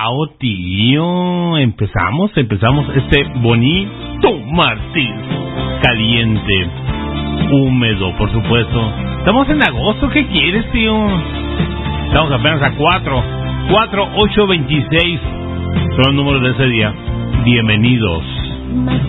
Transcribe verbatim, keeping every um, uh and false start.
Wow, tío. Empezamos, empezamos este bonito martes. Caliente, húmedo, por supuesto. Estamos en agosto, ¿qué quieres, tío? Estamos apenas a cuatro. cuatro, ocho, veintiséis. Son los números de ese día. Bienvenidos.